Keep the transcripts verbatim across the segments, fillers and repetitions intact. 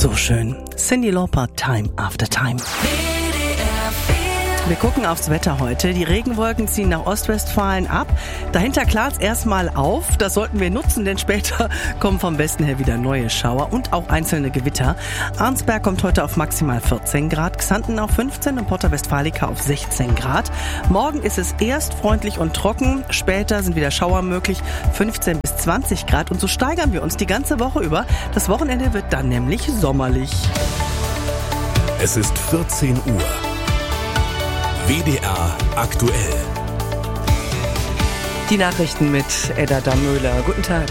So schön. Cyndi Lauper, Time After Time. Wir gucken aufs Wetter heute. Die Regenwolken ziehen nach Ostwestfalen ab. Dahinter klart es erstmal auf. Das sollten wir nutzen, denn später kommen vom Westen her wieder neue Schauer und auch einzelne Gewitter. Arnsberg kommt heute auf maximal vierzehn Grad, Xanten auf fünfzehn und Porta Westfalica auf sechzehn Grad. Morgen ist es erst freundlich und trocken. Später sind wieder Schauer möglich, fünfzehn bis zwanzig Grad. Und so steigern wir uns die ganze Woche über. Das Wochenende wird dann nämlich sommerlich. Es ist vierzehn Uhr. W D R aktuell. Die Nachrichten mit Edda Damöhler. Guten Tag.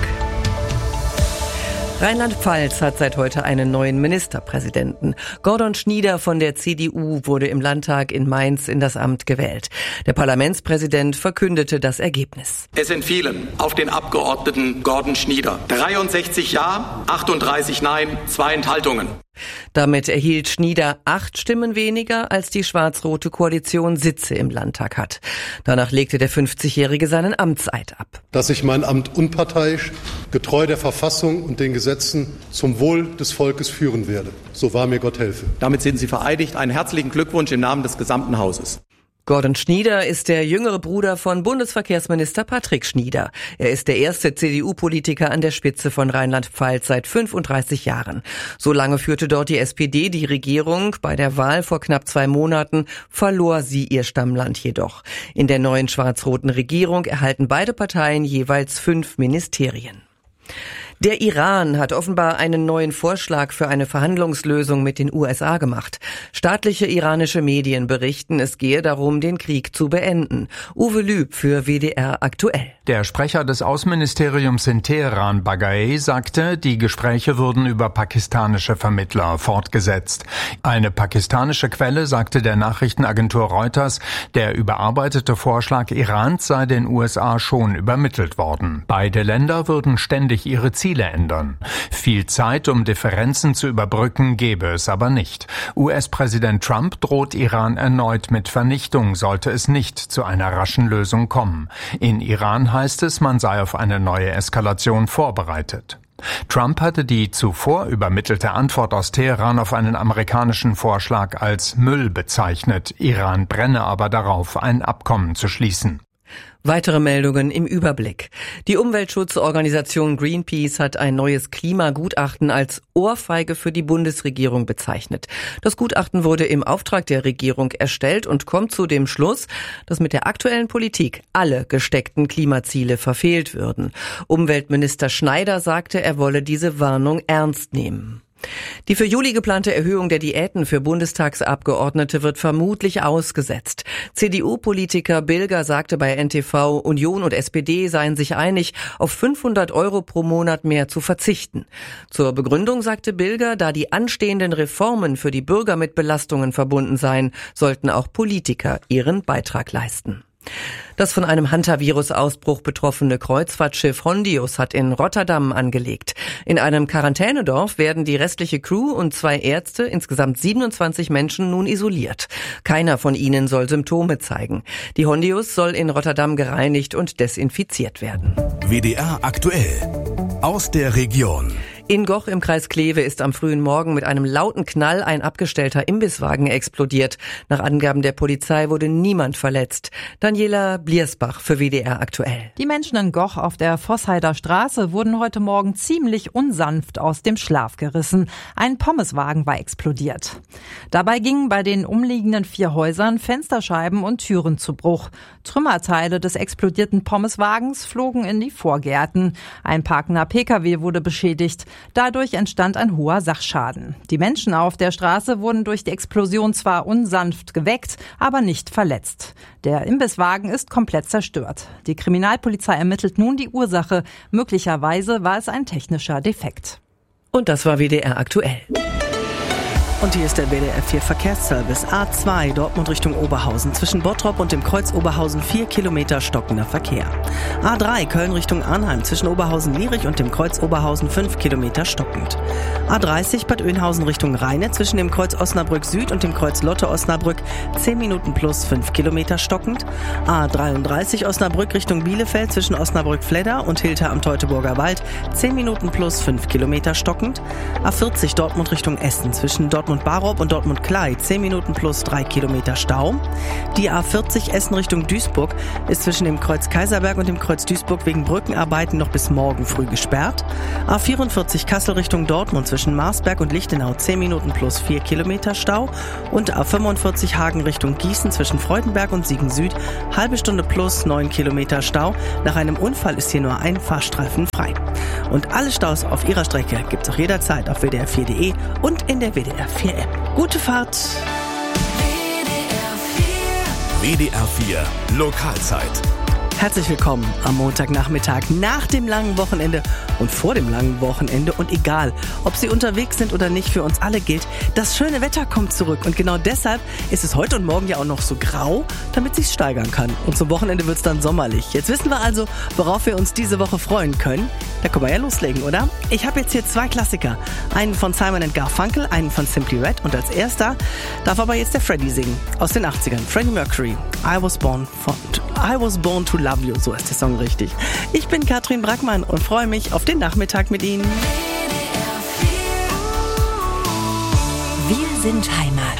Rheinland-Pfalz hat seit heute einen neuen Ministerpräsidenten. Gordon Schnieder von der C D U wurde im Landtag in Mainz in das Amt gewählt. Der Parlamentspräsident verkündete das Ergebnis. Es entfielen auf den Abgeordneten Gordon Schnieder dreiundsechzig Ja, achtunddreißig Nein, zwei Enthaltungen. Damit erhielt Schnieder acht Stimmen weniger, als die schwarz-rote Koalition Sitze im Landtag hat. Danach legte der fünfzigjährige seinen Amtseid ab. Dass ich mein Amt unparteiisch, getreu der Verfassung und den Gesetzen zum Wohl des Volkes führen werde. So wahr mir Gott helfe. Damit sind Sie vereidigt. Einen herzlichen Glückwunsch im Namen des gesamten Hauses. Gordon Schnieder ist der jüngere Bruder von Bundesverkehrsminister Patrick Schnieder. Er ist der erste C D U-Politiker an der Spitze von Rheinland-Pfalz seit fünfunddreißig Jahren. So lange führte dort die S P D die Regierung. Bei der Wahl vor knapp zwei Monaten verlor sie ihr Stammland jedoch. In der neuen schwarz-roten Regierung erhalten beide Parteien jeweils fünf Ministerien. Der Iran hat offenbar einen neuen Vorschlag für eine Verhandlungslösung mit den U S A gemacht. Staatliche iranische Medien berichten, es gehe darum, den Krieg zu beenden. Uwe Lüb für W D R aktuell. Der Sprecher des Außenministeriums in Teheran, Bagaei, sagte, die Gespräche würden über pakistanische Vermittler fortgesetzt. Eine pakistanische Quelle sagte der Nachrichtenagentur Reuters, der überarbeitete Vorschlag Irans sei den U S A schon übermittelt worden. Beide Länder würden ständig ihre Ziele ändern. Viel Zeit, um Differenzen zu überbrücken, gäbe es aber nicht. U S-Präsident Trump droht Iran erneut mit Vernichtung, sollte es nicht zu einer raschen Lösung kommen. In Iran heißt es, man sei auf eine neue Eskalation vorbereitet. Trump hatte die zuvor übermittelte Antwort aus Teheran auf einen amerikanischen Vorschlag als Müll bezeichnet. Iran brenne aber darauf, ein Abkommen zu schließen. Weitere Meldungen im Überblick. Die Umweltschutzorganisation Greenpeace hat ein neues Klimagutachten als Ohrfeige für die Bundesregierung bezeichnet. Das Gutachten wurde im Auftrag der Regierung erstellt und kommt zu dem Schluss, dass mit der aktuellen Politik alle gesteckten Klimaziele verfehlt würden. Umweltminister Schneider sagte, er wolle diese Warnung ernst nehmen. Die für Juli geplante Erhöhung der Diäten für Bundestagsabgeordnete wird vermutlich ausgesetzt. C D U-Politiker Bilger sagte bei N T V, Union und S P D seien sich einig, auf fünfhundert Euro pro Monat mehr zu verzichten. Zur Begründung sagte Bilger, da die anstehenden Reformen für die Bürger mit Belastungen verbunden seien, sollten auch Politiker ihren Beitrag leisten. Das von einem Hantavirus-Ausbruch betroffene Kreuzfahrtschiff Hondius hat in Rotterdam angelegt. In einem Quarantänedorf werden die restliche Crew und zwei Ärzte, insgesamt siebenundzwanzig Menschen, nun isoliert. Keiner von ihnen soll Symptome zeigen. Die Hondius soll in Rotterdam gereinigt und desinfiziert werden. W D R aktuell. Aus der Region. In Goch im Kreis Kleve ist am frühen Morgen mit einem lauten Knall ein abgestellter Imbisswagen explodiert. Nach Angaben der Polizei wurde niemand verletzt. Daniela Bliersbach für W D R aktuell. Die Menschen in Goch auf der Vossheider Straße wurden heute Morgen ziemlich unsanft aus dem Schlaf gerissen. Ein Pommeswagen war explodiert. Dabei gingen bei den umliegenden vier Häusern Fensterscheiben und Türen zu Bruch. Trümmerteile des explodierten Pommeswagens flogen in die Vorgärten. Ein parkender Pkw wurde beschädigt. Dadurch entstand ein hoher Sachschaden. Die Menschen auf der Straße wurden durch die Explosion zwar unsanft geweckt, aber nicht verletzt. Der Imbisswagen ist komplett zerstört. Die Kriminalpolizei ermittelt nun die Ursache. Möglicherweise war es ein technischer Defekt. Und das war W D R aktuell. Und hier ist der W D R vier Verkehrsservice. A zwei Dortmund Richtung Oberhausen. Zwischen Bottrop und dem Kreuz Oberhausen vier Kilometer stockender Verkehr. A drei Köln Richtung Arnheim. Zwischen Oberhausen-Lierich und dem Kreuz Oberhausen fünf Kilometer stockend. A dreißig Bad Oeynhausen Richtung Rheine. Zwischen dem Kreuz Osnabrück Süd und dem Kreuz Lotte Osnabrück zehn Minuten plus fünf Kilometer stockend. A dreiunddreißig Osnabrück Richtung Bielefeld. Zwischen Osnabrück-Fledder und Hilter am Teutoburger Wald zehn Minuten plus fünf Kilometer stockend. A vierzig Dortmund Richtung Essen. Zwischen Dortmund Barop und Dortmund-Klei zehn Minuten plus drei Kilometer Stau. Die A vierzig Essen Richtung Duisburg ist zwischen dem Kreuz Kaiserberg und dem Kreuz Duisburg wegen Brückenarbeiten noch bis morgen früh gesperrt. A vierundvierzig Kassel Richtung Dortmund zwischen Marsberg und Lichtenau zehn Minuten plus vier Kilometer Stau. Und A fünfundvierzig Hagen Richtung Gießen zwischen Freudenberg und Siegen Süd halbe Stunde plus neun Kilometer Stau. Nach einem Unfall ist hier nur ein Fahrstreifen frei. Und alle Staus auf ihrer Strecke gibt's auch jederzeit auf W D R vier Punkt de und in der W D R vier App. Gute Fahrt! W D R vier Lokalzeit. Herzlich willkommen am Montagnachmittag nach dem langen Wochenende und vor dem langen Wochenende. Und egal, ob Sie unterwegs sind oder nicht, für uns alle gilt, das schöne Wetter kommt zurück. Und genau deshalb ist es heute und morgen ja auch noch so grau, damit es sich steigern kann. Und zum Wochenende wird es dann sommerlich. Jetzt wissen wir also, worauf wir uns diese Woche freuen können. Da können wir ja loslegen, oder? Ich habe jetzt hier zwei Klassiker. Einen von Simon and Garfunkel, einen von Simply Red. Und als erster darf aber jetzt der Freddie singen. Aus den achtzigern. Freddie Mercury. I was born for, I was born to love you. So ist der Song richtig. Ich bin Katrin Brackmann und freue mich auf den Nachmittag mit Ihnen. Wir sind Heimat.